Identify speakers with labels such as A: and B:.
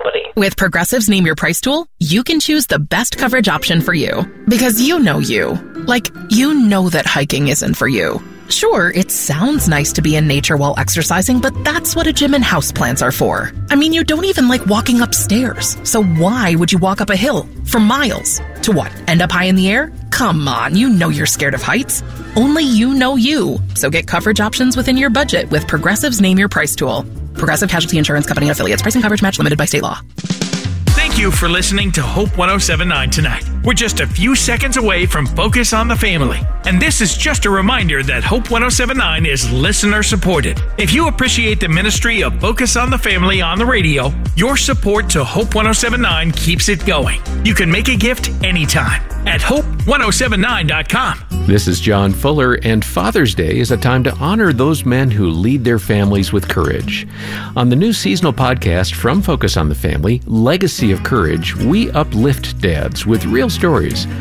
A: quality.
B: With Progressive's Name Your Price tool, you can choose the best coverage option for you. Because you know you. Like, you know that hiking isn't for you. Sure, it sounds nice to be in nature while exercising, but that's what a gym and houseplants are for. I mean, you don't even like walking upstairs. So why would you walk up a hill for miles? To what, end up high in the air? Come on, you know you're scared of heights. Only you know you. So get coverage options within your budget with Progressive's Name Your Price tool. Progressive Casualty Insurance Company affiliates. Price and coverage match limited by state law.
C: Thank you for listening to Hope 107.9 tonight. We're just a few seconds away from Focus on the Family. And this is just a reminder that Hope 107.9 is listener supported. If you appreciate the ministry of Focus on the Family on the radio, your support to Hope 107.9 keeps it going. You can make a gift anytime at hope1079.com.
D: This is John Fuller, and Father's Day is a time to honor those men who lead their families with courage. On the new seasonal podcast from Focus on the Family, Legacy of Courage, we uplift dads with real stories